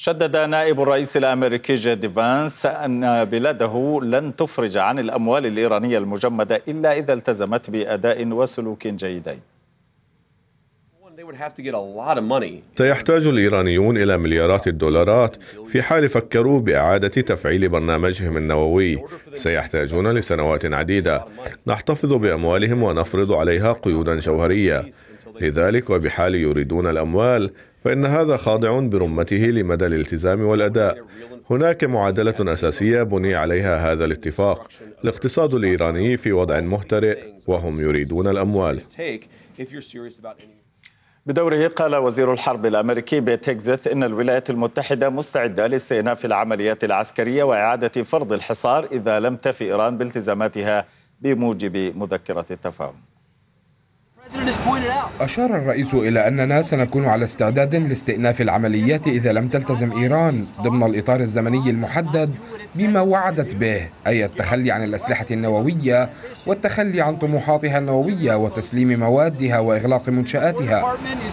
شدد نائب الرئيس الأمريكي جي فانس أن بلاده لن تفرج عن الأموال الإيرانية المجمدة إلا إذا التزمت بأداء وسلوك جيدين. سيحتاج الإيرانيون إلى مليارات الدولارات في حال فكروا بإعادة تفعيل برنامجهم النووي. سيحتاجون لسنوات عديدة. نحتفظ بأموالهم ونفرض عليها قيودا جوهرية. لذلك وبحال يريدون الأموال فإن هذا خاضع برمته لمدى الالتزام والأداء. هناك معادلة أساسية بني عليها هذا الاتفاق. الاقتصاد الإيراني في وضع مهترئ وهم يريدون الأموال. بدوره قال وزير الحرب الأمريكي بيت هيكزث إن الولايات المتحدة مستعدة لاستئناف العمليات العسكرية وإعادة فرض الحصار إذا لم تفي إيران بالتزاماتها بموجب مذكرة التفاهم. أشار الرئيس إلى أننا سنكون على استعداد لاستئناف العمليات إذا لم تلتزم إيران ضمن الإطار الزمني المحدد بما وعدت به، أي التخلي عن الأسلحة النووية والتخلي عن طموحاتها النووية وتسليم موادها وإغلاق منشآتها.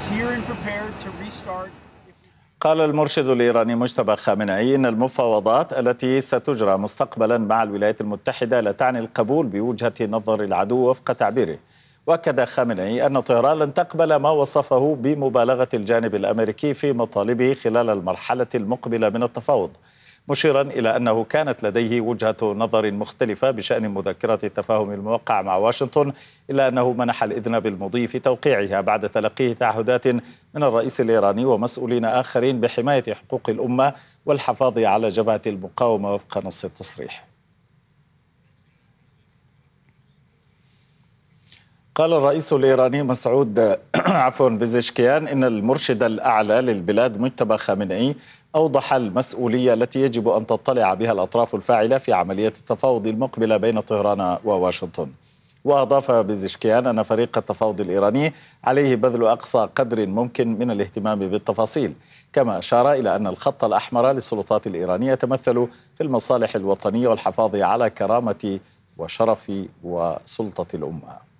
قال المرشد الإيراني مجتبى خامنئي إن المفاوضات التي ستجرى مستقبلا مع الولايات المتحدة لا تعني القبول بوجهة نظر العدو وفق تعبيره. وأكد خامنئي أن طهران لن تقبل ما وصفه بمبالغة الجانب الأمريكي في مطالبه خلال المرحلة المقبلة من التفاوض، مشيرا إلى أنه كانت لديه وجهة نظر مختلفة بشأن مذكرة التفاهم الموقع مع واشنطن، إلا أنه منح الإذن بالمضي في توقيعها بعد تلقيه تعهدات من الرئيس الإيراني ومسؤولين آخرين بحماية حقوق الأمة والحفاظ على جبهة المقاومة وفق نص التصريح. قال الرئيس الإيراني مسعود بزشكيان إن المرشد الأعلى للبلاد مجتبى خامنئي أوضح المسؤولية التي يجب أن تطلع بها الأطراف الفاعلة في عملية التفاوض المقبلة بين طهران وواشنطن. وأضاف بزشكيان أن فريق التفاوض الإيراني عليه بذل أقصى قدر ممكن من الاهتمام بالتفاصيل، كما أشار إلى أن الخط الأحمر للسلطات الإيرانية يتمثل في المصالح الوطنية والحفاظ على كرامة وشرف وسلطة الأمة.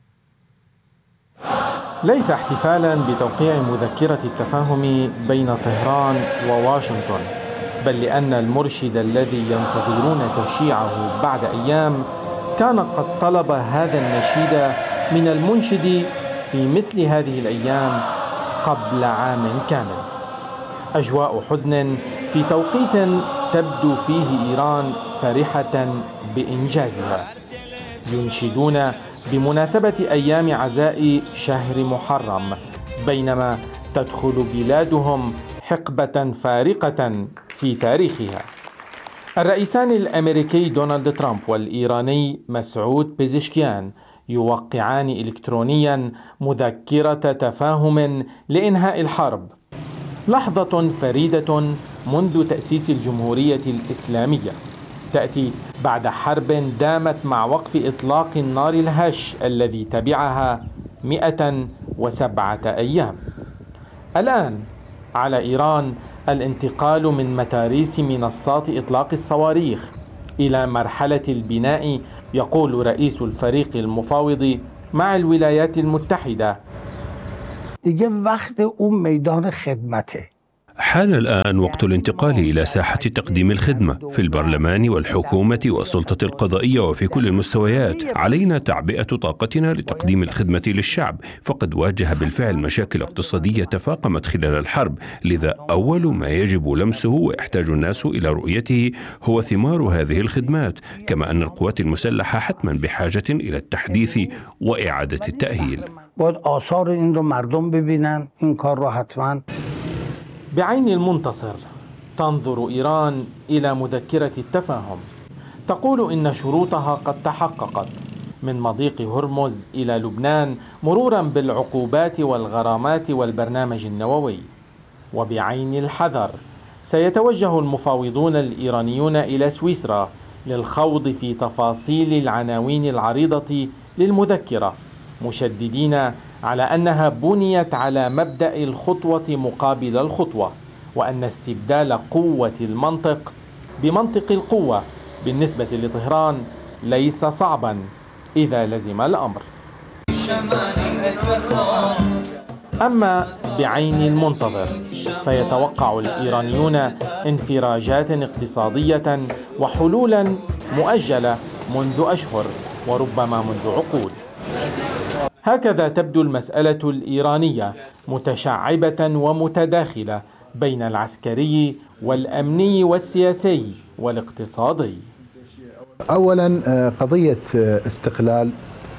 ليس احتفالا بتوقيع مذكرة التفاهم بين طهران وواشنطن، بل لأن المرشد الذي ينتظرون تشييعه بعد أيام كان قد طلب هذا النشيد من المنشد في مثل هذه الأيام قبل عام كامل. أجواء حزن في توقيت تبدو فيه إيران فرحة بإنجازها. ينشدون بمناسبة أيام عزاء شهر محرم، بينما تدخل بلادهم حقبة فارقة في تاريخها. الرئيسان الأمريكي دونالد ترامب والإيراني مسعود بزشكيان يوقعان إلكترونيا مذكرة تفاهم لإنهاء الحرب، لحظة فريدة منذ تأسيس الجمهورية الإسلامية، تأتي بعد حرب دامت مع وقف إطلاق النار الهش الذي تبعها 107 أيام. الآن على إيران الانتقال من متاريس منصات إطلاق الصواريخ إلى مرحلة البناء، يقول رئيس الفريق المفاوض مع الولايات المتحدة. حان الآن وقت الانتقال إلى ساحة تقديم الخدمة في البرلمان والحكومة والسلطة القضائية وفي كل المستويات. علينا تعبئة طاقتنا لتقديم الخدمة للشعب، فقد واجه بالفعل مشاكل اقتصادية تفاقمت خلال الحرب، لذا أول ما يجب لمسه ويحتاج الناس إلى رؤيته هو ثمار هذه الخدمات، كما أن القوات المسلحة حتما بحاجة إلى التحديث وإعادة التأهيل. بعين المنتصر تنظر إيران إلى مذكرة التفاهم، تقول إن شروطها قد تحققت، من مضيق هرمز إلى لبنان مرورا بالعقوبات والغرامات والبرنامج النووي. وبعين الحذر سيتوجه المفاوضون الإيرانيون إلى سويسرا للخوض في تفاصيل العناوين العريضة للمذكرة، مشددين على أنها بنيت على مبدأ الخطوة مقابل الخطوة، وأن استبدال قوة المنطق بمنطق القوة بالنسبة لطهران ليس صعبا إذا لزم الأمر. أما بعين المنتظر، فيتوقع الإيرانيون انفراجات اقتصادية وحلولا مؤجلة منذ أشهر وربما منذ عقود. هكذا تبدو المسألة الإيرانية متشعبة ومتداخلة بين العسكري والأمني والسياسي والاقتصادي. أولا قضية استقلال،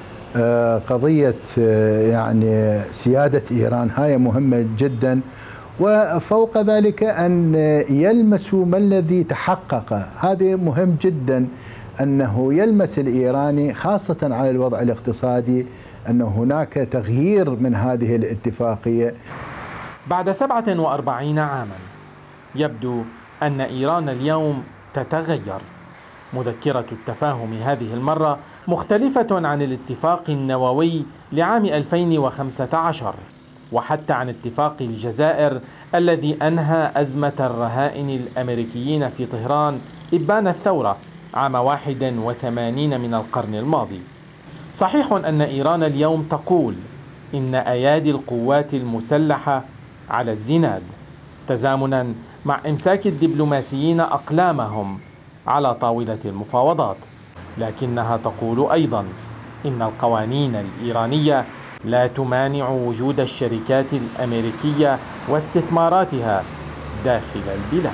قضية يعني سيادة إيران، هاي مهمة جدا، وفوق ذلك أن يلمسوا ما الذي تحقق. هذا مهم جدا، أنه يلمس الإيراني خاصة على الوضع الاقتصادي أن هناك تغيير من هذه الاتفاقية. بعد 47 عاما يبدو أن إيران اليوم تتغير. مذكرة التفاهم هذه المرة مختلفة عن الاتفاق النووي لعام 2015 وحتى عن اتفاق الجزائر الذي أنهى أزمة الرهائن الأمريكيين في طهران إبان الثورة عام 81 من القرن الماضي. صحيح أن إيران اليوم تقول إن أيادي القوات المسلحة على الزناد، تزامنا مع إمساك الدبلوماسيين أقلامهم على طاولة المفاوضات، لكنها تقول أيضا إن القوانين الإيرانية لا تمانع وجود الشركات الأمريكية واستثماراتها داخل البلاد.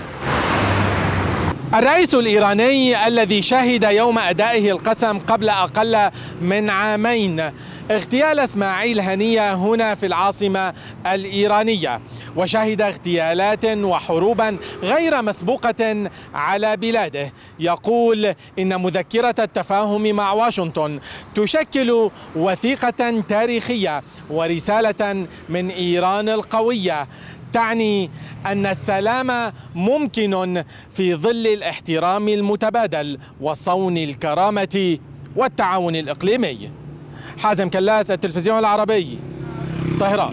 الرئيس الإيراني الذي شهد يوم أدائه القسم قبل أقل من عامين اغتيال إسماعيل هنية هنا في العاصمة الإيرانية، وشهد اغتيالات وحروبا غير مسبوقة على بلاده، يقول إن مذكرة التفاهم مع واشنطن تشكل وثيقة تاريخية ورسالة من إيران القوية تعني أن السلام ممكن في ظل الاحترام المتبادل وصون الكرامة والتعاون الإقليمي. حازم كلاس، التلفزيون العربي، طهران.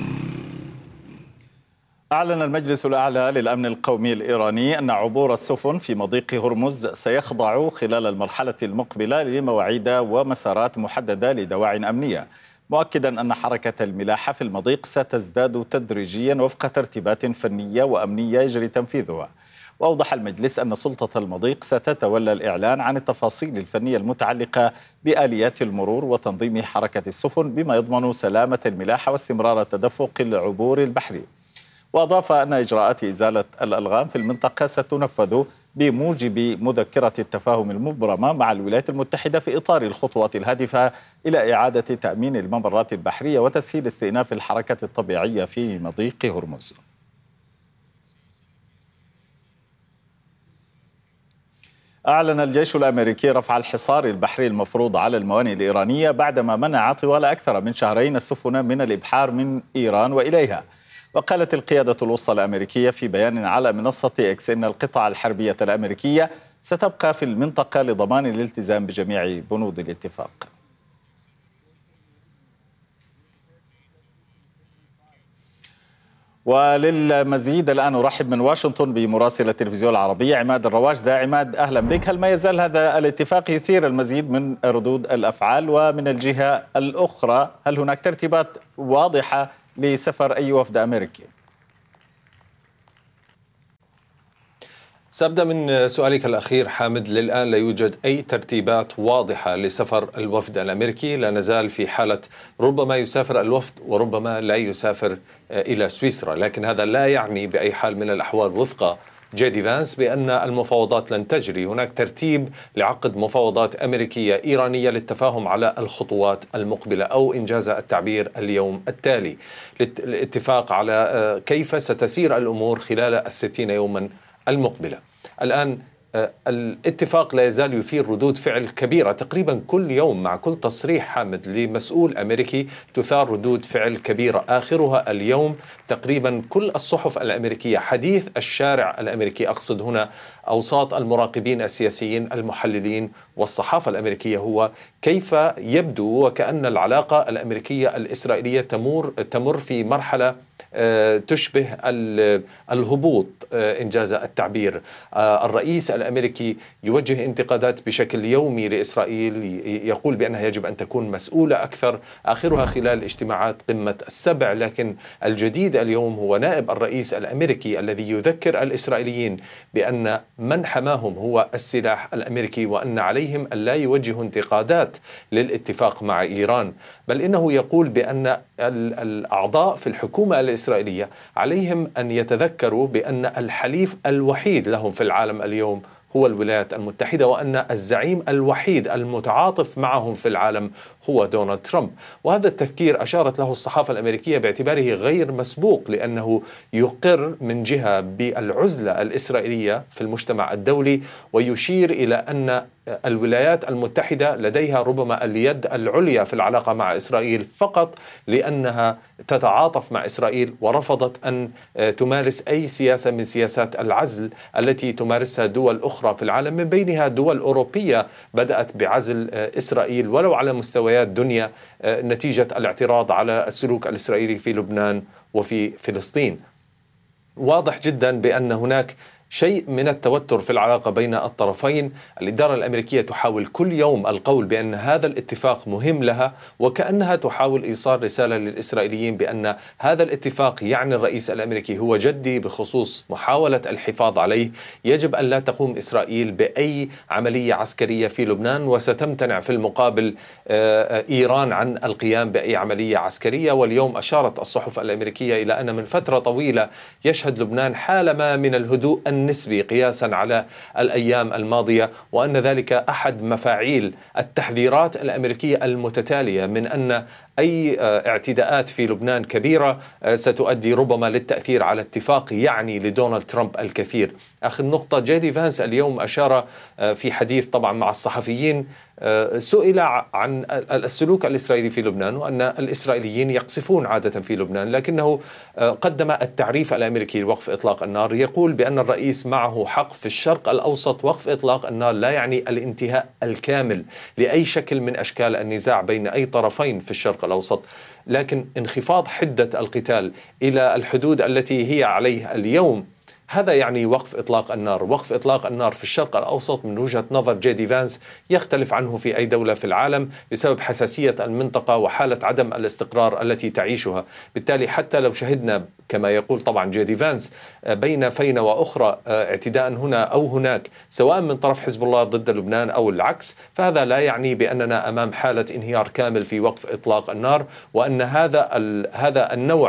أعلن المجلس الأعلى للأمن القومي الإيراني أن عبور السفن في مضيق هرمز سيخضع خلال المرحلة المقبلة لمواعيد ومسارات محددة لدواعٍ أمنية، مؤكدا أن حركة الملاحة في المضيق ستزداد تدريجيا وفق ترتيبات فنية وأمنية يجري تنفيذها. وأوضح المجلس أن سلطة المضيق ستتولى الإعلان عن التفاصيل الفنية المتعلقة بآليات المرور وتنظيم حركة السفن بما يضمن سلامة الملاحة واستمرار تدفق العبور البحري. وأضاف أن إجراءات إزالة الألغام في المنطقة ستنفذ بموجب مذكرة التفاهم المبرمة مع الولايات المتحدة في إطار الخطوات الهادفة إلى إعادة تأمين الممرات البحرية وتسهيل استئناف الحركة الطبيعية في مضيق هرمز. أعلن الجيش الأمريكي رفع الحصار البحري المفروض على الموانئ الإيرانية بعدما منع طوال أكثر من شهرين السفن من الإبحار من إيران وإليها. وقالت القيادة الوسطى الأمريكية في بيان على منصة إكس إن القطع الحربية الأمريكية ستبقى في المنطقة لضمان الالتزام بجميع بنود الاتفاق. وللمزيد الآن أرحب من واشنطن بمراسل التلفزيون العربي عماد الرواش. عماد، أهلا بك. هل ما يزال هذا الاتفاق يثير المزيد من ردود الأفعال؟ ومن الجهة الأخرى هل هناك ترتيبات واضحة لسفر أي وفد أمريكي؟ سأبدأ من سؤالك الأخير حامد. للآن لا يوجد أي ترتيبات واضحة لسفر الوفد الأمريكي، لا نزال في حالة ربما يسافر الوفد وربما لا يسافر إلى سويسرا، لكن هذا لا يعني بأي حال من الأحوال وفق جيدي فانس بأن المفاوضات لن تجري. هناك ترتيب لعقد مفاوضات أمريكية إيرانية للتفاهم على الخطوات المقبلة، أو إنجاز التعبير اليوم التالي، للاتفاق على كيف ستسير الأمور خلال 60 يوما المقبلة. الآن الاتفاق لا يزال يثير ردود فعل كبيرة، تقريبا كل يوم مع كل تصريح حامد لمسؤول أمريكي تثار ردود فعل كبيرة، آخرها اليوم تقريبا كل الصحف الأمريكية، حديث الشارع الأمريكي، أقصد هنا أوساط المراقبين السياسيين المحللين والصحافة الأمريكية، هو كيف يبدو وكأن العلاقة الأمريكية الإسرائيلية تمر في مرحلة تشبه الهبوط إنجاز التعبير. الرئيس الأمريكي يوجه انتقادات بشكل يومي لإسرائيل، يقول بأنها يجب أن تكون مسؤولة أكثر، آخرها خلال اجتماعات قمة السبع. لكن الجديد اليوم هو نائب الرئيس الأمريكي الذي يذكر الإسرائيليين بأن من حماهم هو السلاح الأمريكي، وأن عليهم أن لا يوجهوا انتقادات للاتفاق مع إيران، بل إنه يقول بأن الأعضاء في الحكومة الإسرائيلية عليهم أن يتذكروا بأن الحليف الوحيد لهم في العالم اليوم هو الولايات المتحدة، وأن الزعيم الوحيد المتعاطف معهم في العالم هو دونالد ترامب. وهذا التذكير أشارت له الصحافة الأمريكية باعتباره غير مسبوق، لأنه يقر من جهة بالعزلة الإسرائيلية في المجتمع الدولي، ويشير إلى أن الولايات المتحدة لديها ربما اليد العليا في العلاقة مع إسرائيل فقط لأنها تتعاطف مع إسرائيل، ورفضت أن تمارس أي سياسة من سياسات العزل التي تمارسها دول أخرى في العالم، من بينها دول أوروبية بدأت بعزل إسرائيل ولو على مستويات دنيا نتيجة الاعتراض على السلوك الإسرائيلي في لبنان وفي فلسطين. واضح جدا بأن هناك شيء من التوتر في العلاقة بين الطرفين. الإدارة الأمريكية تحاول كل يوم القول بأن هذا الاتفاق مهم لها، وكأنها تحاول إيصال رسالة للإسرائيليين بأن هذا الاتفاق يعني الرئيس الأمريكي هو جدي بخصوص محاولة الحفاظ عليه. يجب أن لا تقوم إسرائيل بأي عملية عسكرية في لبنان، وستمتنع في المقابل إيران عن القيام بأي عملية عسكرية. واليوم أشارت الصحف الأمريكية إلى أن من فترة طويلة يشهد لبنان حالة ما من الهدوء النسبي قياسا على الأيام الماضية، وأن ذلك أحد مفاعيل التحذيرات الأمريكية المتتالية من أن أي اعتداءات في لبنان كبيرة ستؤدي ربما للتأثير على اتفاق يعني لدونالد ترامب الكثير. آخر نقطة، جيدي فانس اليوم أشار في حديث طبعا مع الصحفيين، سئل عن السلوك الإسرائيلي في لبنان وأن الإسرائيليين يقصفون عادة في لبنان، لكنه قدم التعريف الأمريكي لوقف إطلاق النار، يقول بأن الرئيس معه حق في الشرق الأوسط. وقف إطلاق النار لا يعني الانتهاء الكامل لأي شكل من أشكال النزاع بين أي طرفين في الشرق الأوسط، لكن انخفاض حدة القتال إلى الحدود التي هي عليه اليوم، هذا يعني وقف إطلاق النار. وقف إطلاق النار في الشرق الأوسط من وجهة نظر جيدي فانس يختلف عنه في أي دولة في العالم بسبب حساسية المنطقة وحالة عدم الاستقرار التي تعيشها. بالتالي حتى لو شهدنا كما يقول طبعا جيدي فانس بين فينة وأخرى اعتداء هنا أو هناك سواء من طرف حزب الله ضد لبنان أو العكس، فهذا لا يعني بأننا أمام حالة انهيار كامل في وقف إطلاق النار، وأن هذا النوع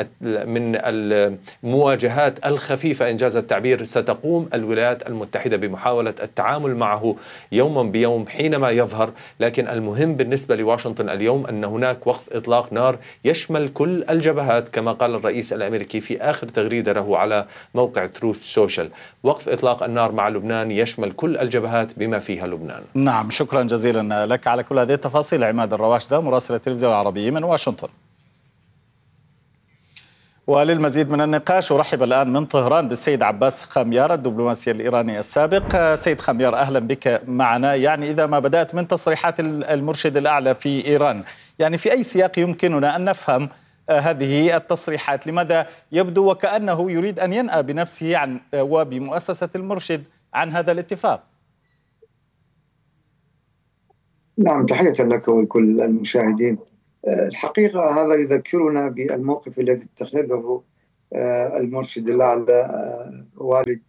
من المواجهات الخفيفة إنجاز التعبير ستقوم الولايات المتحدة بمحاولة التعامل معه يوما بيوم حينما يظهر. لكن المهم بالنسبة لواشنطن اليوم أن هناك وقف إطلاق نار يشمل كل الجبهات كما قال الرئيس الأمريكي في آخر تغريدة له على موقع تروث سوشيال. وقف إطلاق النار مع لبنان يشمل كل الجبهات بما فيها لبنان. نعم، شكرا جزيلا لك على كل هذه التفاصيل. عماد الرواشدة مراسل التلفزيون العربي من واشنطن. وللمزيد من النقاش أرحب الآن من طهران بالسيد عباس خميار الدبلوماسي الإيراني السابق. سيد خميار أهلا بك معنا. يعني إذا ما بدأت من تصريحات المرشد الأعلى في إيران، يعني في أي سياق يمكننا أن نفهم هذه التصريحات؟ لماذا يبدو وكأنه يريد أن ينأى بنفسه عن وبمؤسسة المرشد عن هذا الاتفاق؟ نعم، تحية لك ولكل المشاهدين. الحقيقة هذا يذكرنا بالموقف الذي اتخذه المرشد الأعلى والد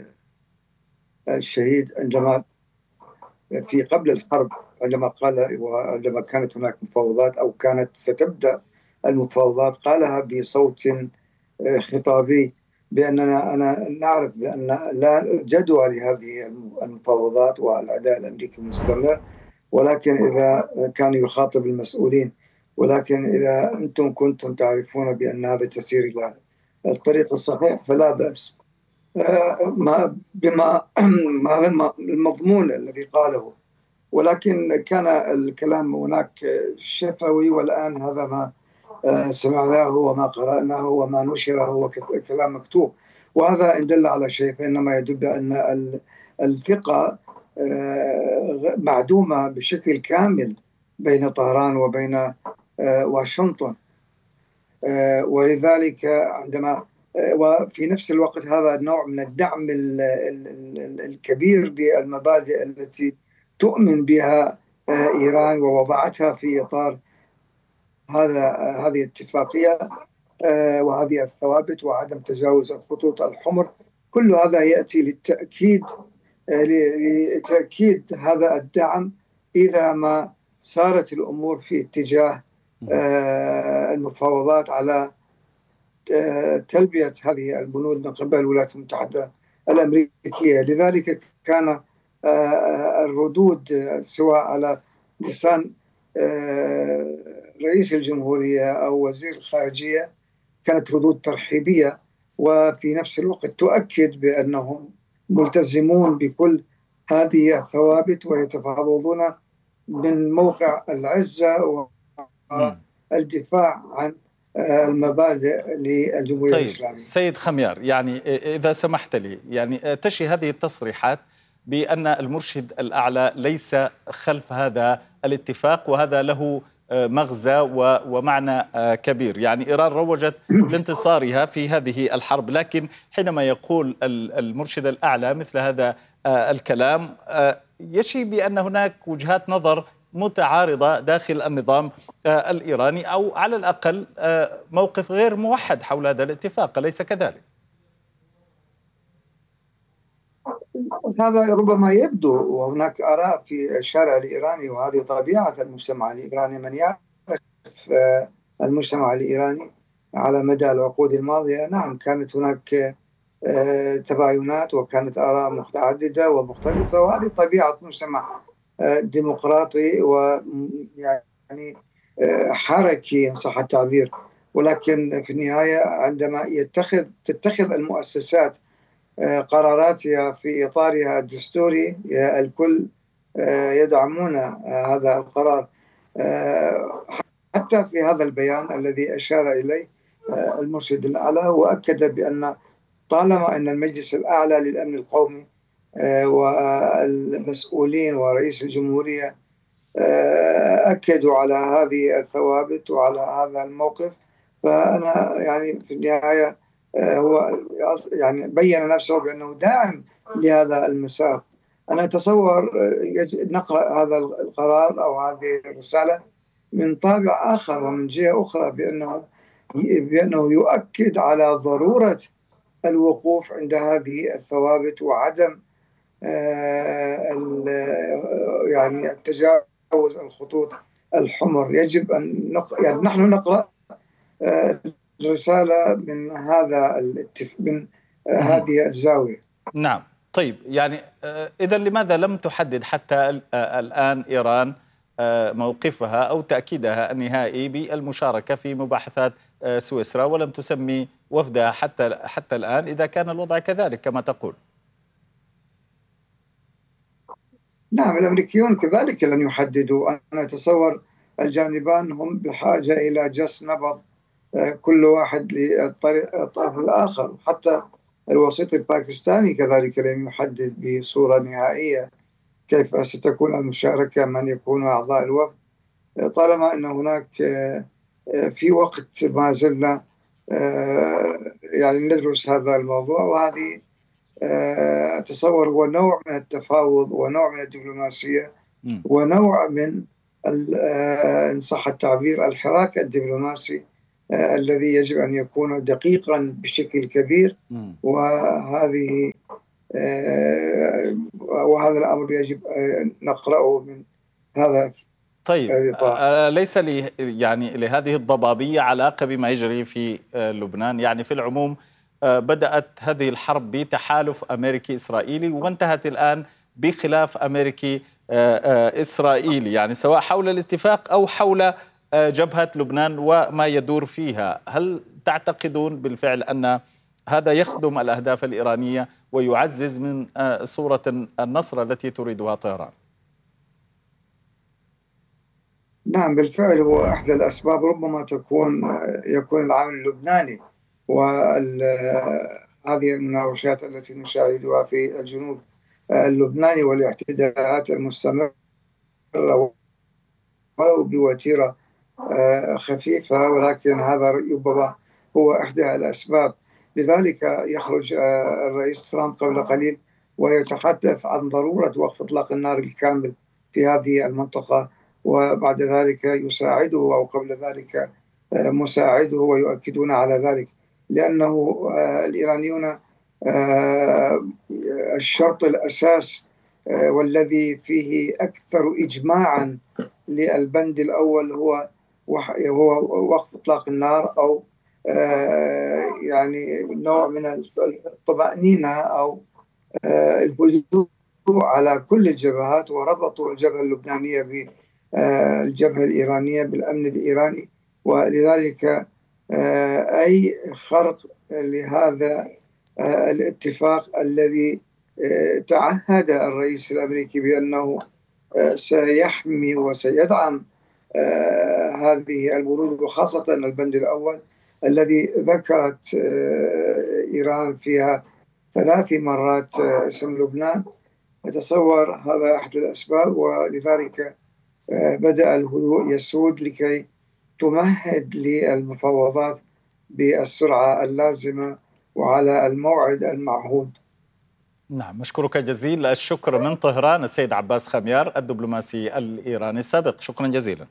الشهيد عندما في قبل الحرب، عندما قال وعندما كانت هناك مفاوضات أو كانت ستبدأ المفاوضات، قالها بصوت خطابي بأننا نعرف بأن لا جدوى لهذه المفاوضات والأداء الأمريكي مستمر، ولكن إذا كان يخاطب المسؤولين، ولكن إذا أنتم كنتم تعرفون بأن هذا تسير إلى الطريق الصحيح فلا بأس. بما هذا المضمون الذي قاله، ولكن كان الكلام هناك شفوي، والآن هذا ما سمعناه وما قرأناه وما نشره هو كلام مكتوب، وهذا إن دل على شيء فإنما يدل أن الثقة معدومة بشكل كامل بين طهران وبين واشنطن. ولذلك عندما وفي نفس الوقت هذا النوع من الدعم الكبير بالمبادئ التي تؤمن بها إيران ووضعتها في إطار هذه الاتفاقية وهذه الثوابت وعدم تجاوز الخطوط الحمر. كل هذا يأتي لتأكيد هذا الدعم إذا ما سارت الأمور في اتجاه المفاوضات على تلبية هذه البنود من قبل الولايات المتحدة الأمريكية. لذلك كان الردود سواء على لسان رئيس الجمهورية أو وزير الخارجية كانت ردود ترحيبية، وفي نفس الوقت تؤكد بأنهم ملتزمون بكل هذه الثوابت ويتفاوضون من موقع العزة والدفاع عن المبادئ للجمهورية الإسلامية. سيد خميار، يعني إذا سمحت لي، يعني تشي هذه التصريحات بأن المرشد الأعلى ليس خلف هذا الاتفاق، وهذا له مغزى ومعنى كبير. يعني إيران روجت لانتصارها في هذه الحرب، لكن حينما يقول المرشد الأعلى مثل هذا الكلام يشي بأن هناك وجهات نظر متعارضة داخل النظام الإيراني، أو على الأقل موقف غير موحد حول هذا الاتفاق، أليس كذلك؟ هذا ربما يبدو، وهناك آراء في الشارع الإيراني، وهذه طبيعة المجتمع الإيراني. من يعرف المجتمع الإيراني على مدى العقود الماضية، نعم كانت هناك تباينات وكانت آراء متعددة ومختلفة، وهذه طبيعة مجتمع ديمقراطي ويعني حركي إن صح التعبير. ولكن في النهاية عندما تتخذ المؤسسات قراراتها في إطارها الدستوري، الكل يدعمون هذا القرار. حتى في هذا البيان الذي أشار إليه المرشد الأعلى، وأكد بأن طالما أن المجلس الأعلى للأمن القومي والمسؤولين ورئيس الجمهورية أكدوا على هذه الثوابت وعلى هذا الموقف، فأنا يعني في النهاية هو يعني بين نفسه بأنه داعم لهذا المسار. أنا أتصور نقرأ هذا القرار أو هذه الرسالة من طابع آخر ومن جهة أخرى، بأنه يؤكد على ضرورة الوقوف عند هذه الثوابت وعدم يعني تجاوز الخطوط الحمر. يجب أن يعني نحن نقرأ رسالة من من هذه الزاوية. نعم. طيب، يعني إذا لماذا لم تحدد حتى الآن إيران موقفها أو تأكيدها النهائي بالمشاركة في مباحثات سويسرا، ولم تسمي وفدها حتى الآن إذا كان الوضع كذلك كما تقول؟ نعم، الأمريكيون كذلك لن يحددوا. أنا أتصور الجانبان هم بحاجة إلى جس نبض كل واحد للطرف الآخر. حتى الوسيط الباكستاني كذلك لم يحدد بصورة نهائية كيف ستكون المشاركة، من يكون أعضاء الوفد، طالما أن هناك في وقت ما زلنا يعني ندرس هذا الموضوع. وهذه أتصور هو نوع من التفاوض ونوع من الدبلوماسية ونوع من إن صح التعبير الحراك الدبلوماسي الذي يجب أن يكون دقيقا بشكل كبير. وهذا الأمر يجب نقرأه من هذا. طيب، ليس لي يعني لهذه الضبابية علاقة بما يجري في لبنان؟ يعني في العموم بدأت هذه الحرب بتحالف أمريكي إسرائيلي وانتهت الآن بخلاف أمريكي إسرائيلي، يعني سواء حول الاتفاق أو حول جبهة لبنان وما يدور فيها. هل تعتقدون بالفعل أن هذا يخدم الأهداف الإيرانية ويعزز من صورة النصر التي تريدها طهران؟ نعم بالفعل، هو إحدى الأسباب ربما يكون العامل اللبناني وهذه المناوشات التي نشاهدها في الجنوب اللبناني والاعتداءات المستمرة بوتيرة خفيفة، ولكن هذا ربما هو إحدى الأسباب. لذلك يخرج الرئيس ترامب قبل قليل ويتحدث عن ضرورة وقف إطلاق النار الكامل في هذه المنطقة، وبعد ذلك يساعده أو قبل ذلك مساعده ويؤكدون على ذلك، لأنه الإيرانيون الشرط الأساس والذي فيه أكثر إجماعا للبند الأول هو وقف إطلاق النار، أو يعني نوع من الطمأنينة أو الهدوء على كل الجبهات، وربطوا الجبهة اللبنانية بالجبهة الإيرانية بالأمن الإيراني. ولذلك أي خرق لهذا الاتفاق الذي تعهد الرئيس الأمريكي بأنه سيحمي وسيدعم هذه البنود، وخاصة البند الأول الذي ذكرت إيران فيها 3 مرات اسم لبنان. أتصور هذا أحد الأسباب، ولذلك بدأ الهدوء يسود لكي تمهد للمفاوضات بالسرعة اللازمة وعلى الموعد المعهود. نعم، مشكورك جزيل الشكر من طهران السيد عباس خميار الدبلوماسي الإيراني السابق. شكرا جزيلا.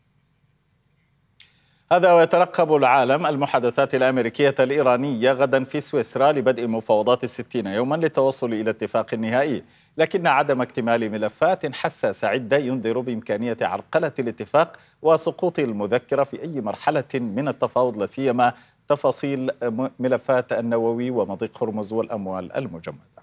هذا ويترقب العالم المحادثات الأمريكية الإيرانية غدا في سويسرا لبدء مفاوضات 60 يوما للتوصل إلى اتفاق نهائي، لكن عدم اكتمال ملفات حساسة عدة ينذر بإمكانية عرقلة الاتفاق وسقوط المذكرة في أي مرحلة من التفاوض، لا سيما تفاصيل ملفات النووي ومضيق هرمز والأموال المجمدة.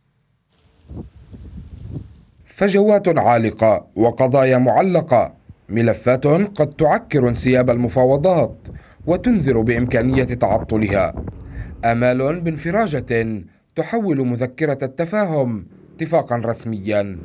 فجوات عالقة وقضايا معلقة، ملفات قد تعكر انسياب المفاوضات وتنذر بإمكانية تعطلها، آمال بانفراجة تحول مذكرة التفاهم اتفاقا رسميا.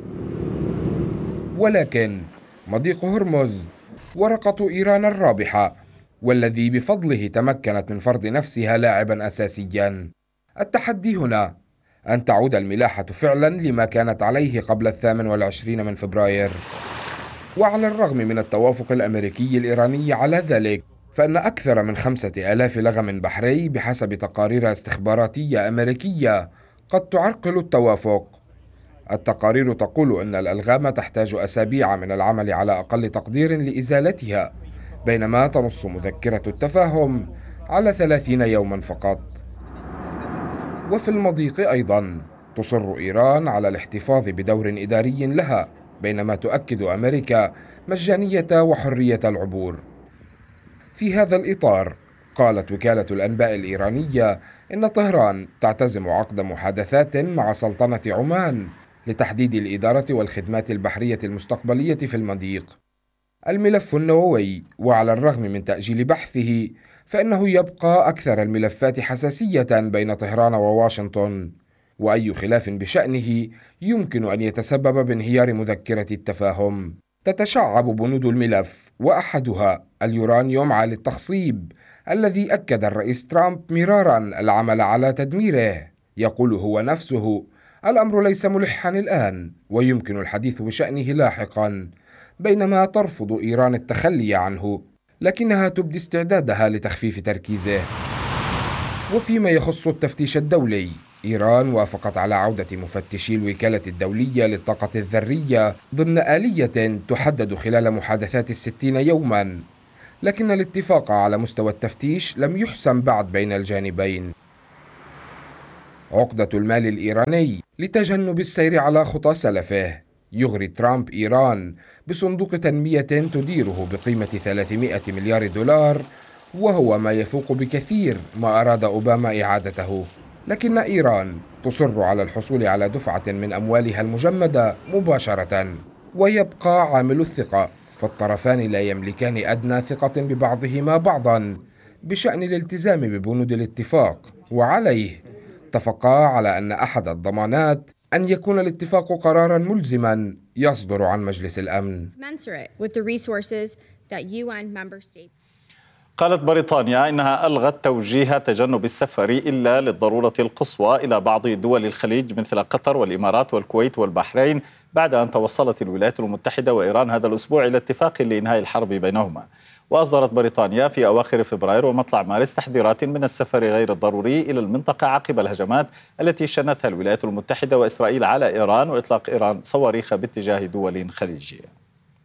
ولكن مضيق هرمز ورقة إيران الرابحة، والذي بفضله تمكنت من فرض نفسها لاعبا أساسيا. التحدي هنا أن تعود الملاحة فعلا لما كانت عليه قبل 28 من فبراير. وعلى الرغم من التوافق الأمريكي الإيراني على ذلك، فإن أكثر من 5000 لغم بحري بحسب تقارير استخباراتية أمريكية قد تعرقل التوافق. التقارير تقول أن الألغام تحتاج أسابيع من العمل على أقل تقدير لإزالتها، بينما تنص مذكرة التفاهم على 30 يوما فقط. وفي المضيق أيضا تصر إيران على الاحتفاظ بدور إداري لها، بينما تؤكد أمريكا مجانية وحرية العبور. في هذا الإطار قالت وكالة الأنباء الإيرانية إن طهران تعتزم عقد محادثات مع سلطنة عمان لتحديد الإدارة والخدمات البحرية المستقبلية في المضيق. الملف النووي، وعلى الرغم من تأجيل بحثه فإنه يبقى أكثر الملفات حساسية بين طهران وواشنطن، وأي خلاف بشأنه يمكن أن يتسبب بانهيار مذكرة التفاهم. تتشعب بنود الملف، وأحدها اليورانيوم عالي التخصيب الذي أكد الرئيس ترامب مرارا العمل على تدميره. يقول هو نفسه: الأمر ليس ملحا الآن ويمكن الحديث بشأنه لاحقا، بينما ترفض إيران التخلي عنه، لكنها تبدي استعدادها لتخفيف تركيزه. وفيما يخص التفتيش الدولي، إيران وافقت على عودة مفتشي الوكالة الدولية للطاقة الذرية ضمن آلية تحدد خلال محادثات 60 يوما، لكن الاتفاق على مستوى التفتيش لم يحسم بعد بين الجانبين. عقدة المال الإيراني لتجنب السير على خطى سلفه، يغري ترامب إيران بصندوق تنمية تديره بقيمة 300 مليار دولار، وهو ما يفوق بكثير ما أراد أوباما إعادته. لكن إيران تصر على الحصول على دفعة من أموالها المجمدة مباشرة، ويبقى عامل الثقة، فالطرفان لا يملكان أدنى ثقة ببعضهما بعضا بشأن الالتزام ببنود الاتفاق، وعليه اتفقا على أن أحد الضمانات أن يكون الاتفاق قرارا ملزما يصدر عن مجلس الأمن. قالت بريطانيا إنها ألغت توجيه تجنب السفر إلا للضرورة القصوى إلى بعض دول الخليج مثل قطر والإمارات والكويت والبحرين، بعد أن توصلت الولايات المتحدة وإيران هذا الأسبوع إلى اتفاق لإنهاء الحرب بينهما. وأصدرت بريطانيا في أواخر فبراير ومطلع مارس تحذيرات من السفر غير الضروري إلى المنطقة عقب الهجمات التي شنتها الولايات المتحدة وإسرائيل على إيران وإطلاق إيران صواريخ باتجاه دول خليجية.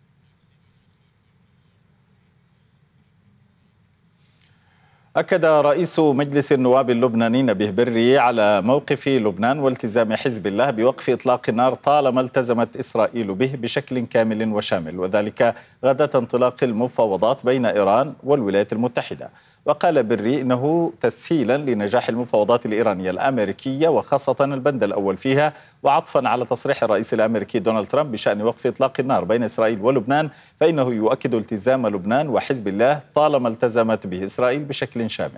أكد رئيس مجلس النواب اللبناني نبيه بري على موقف لبنان والتزام حزب الله بوقف إطلاق النار طالما التزمت إسرائيل به بشكل كامل وشامل، وذلك غداة انطلاق المفاوضات بين إيران والولايات المتحدة. وقال بري إنه تسهيلا لنجاح المفاوضات الإيرانية الأمريكية وخاصة البند الأول فيها، وعطفا على تصريح الرئيس الأمريكي دونالد ترامب بشأن وقف إطلاق النار بين إسرائيل ولبنان، فإنه يؤكد التزام لبنان وحزب الله طالما التزمت به إسرائيل بشكل شامل.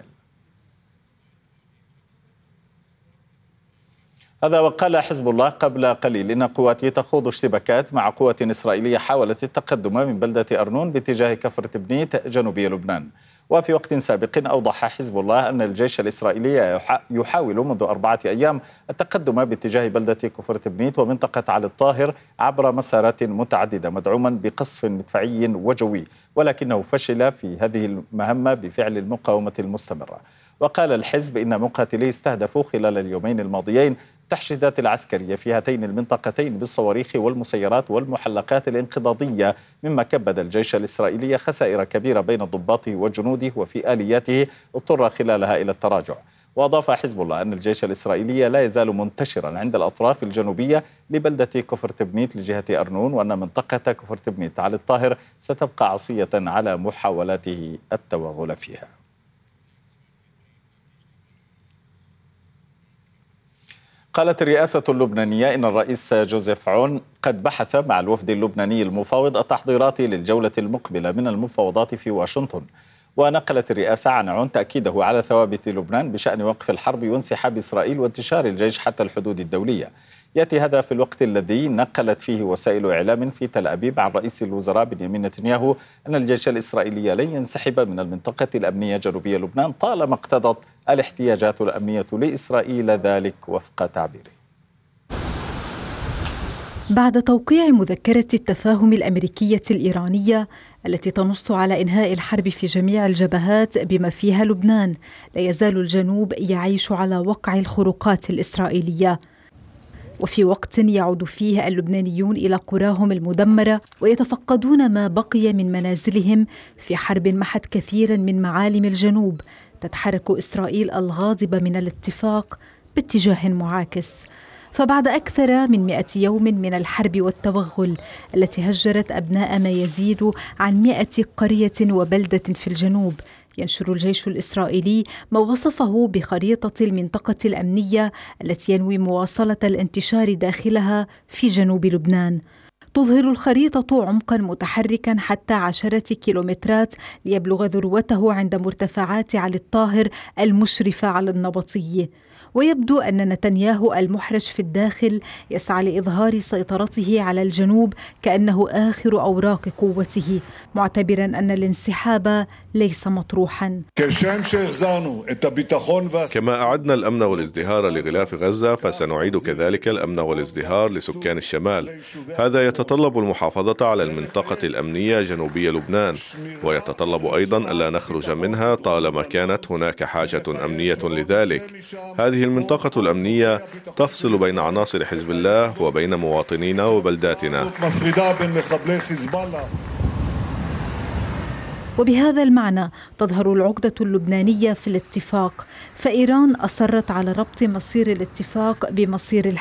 هذا وقال حزب الله قبل قليل إن قواته تخوض اشتباكات مع قوة إسرائيلية حاولت التقدم من بلدة أرنون باتجاه كفر تبنيت جنوبي لبنان. وفي وقت سابق أوضح حزب الله أن الجيش الإسرائيلي يحاول منذ 4 أيام التقدم باتجاه بلدة كفر تبنيت ومنطقة علي الطاهر عبر مسارات متعددة مدعوما بقصف مدفعي وجوي، ولكنه فشل في هذه المهمة بفعل المقاومة المستمرة. وقال الحزب إن مقاتليه استهدفوا خلال اليومين الماضيين التحشيدات العسكرية في هاتين المنطقتين بالصواريخ والمسيرات والمحلقات الانقضاضية، مما كبد الجيش الإسرائيلي خسائر كبيرة بين ضباطه وجنوده وفي آلياته اضطر خلالها إلى التراجع. وأضاف حزب الله أن الجيش الإسرائيلي لا يزال منتشرا عند الأطراف الجنوبية لبلدة كفر تبنيت لجهة أرنون، وأن منطقة كفر تبنيت على الطاهر ستبقى عصية على محاولاته التوغل فيها. قالت الرئاسة اللبنانية إن الرئيس جوزيف عون قد بحث مع الوفد اللبناني المفاوض التحضيرات للجولة المقبلة من المفاوضات في واشنطن. ونقلت الرئاسة عن عون تأكيده على ثوابت لبنان بشأن وقف الحرب وانسحاب إسرائيل وانتشار الجيش حتى الحدود الدولية. يأتي هذا في الوقت الذي نقلت فيه وسائل إعلام في تل أبيب عن رئيس الوزراء بنيامين نتنياهو أن الجيش الإسرائيلي لن ينسحب من المنطقة الأمنية جنوبية لبنان طالما اقتضت الاحتياجات الأمنية لإسرائيل ذلك وفق تعبيره. بعد توقيع مذكرة التفاهم الأمريكية الإيرانية التي تنص على إنهاء الحرب في جميع الجبهات بما فيها لبنان، لا يزال الجنوب يعيش على وقع الخروقات الإسرائيلية. وفي وقت يعود فيه اللبنانيون إلى قراهم المدمرة ويتفقدون ما بقي من منازلهم في حرب محت كثيرا من معالم الجنوب، تتحرك إسرائيل الغاضبة من الاتفاق باتجاه معاكس. فبعد أكثر من 100 يوم من الحرب والتوغل التي هجرت أبناء ما يزيد عن 100 قرية وبلدة في الجنوب، ينشر الجيش الإسرائيلي ما وصفه بخريطة المنطقة الأمنية التي ينوي مواصلة الانتشار داخلها في جنوب لبنان. تظهر الخريطة عمقا متحركا حتى 10 كيلومترات ليبلغ ذروته عند مرتفعات علي الطاهر المشرفة على النبطية. ويبدو أن نتنياهو المحرج في الداخل يسعى لإظهار سيطرته على الجنوب كأنه آخر أوراق قوته، معتبرا أن الانسحاب ليس مطروحا. كما أعدنا الأمن والازدهار لغلاف غزة فسنعيد كذلك الأمن والازدهار لسكان الشمال. هذا يتطلب المحافظة على المنطقة الأمنية جنوبي لبنان، ويتطلب أيضا ألا نخرج منها طالما كانت هناك حاجة أمنية لذلك. هذه المنطقة الأمنية تفصل بين عناصر حزب الله وبين مواطنينا وبلداتنا. وبهذا المعنى تظهر العقدة اللبنانية في الاتفاق، فإيران أصرت على ربط مصير الاتفاق بمصير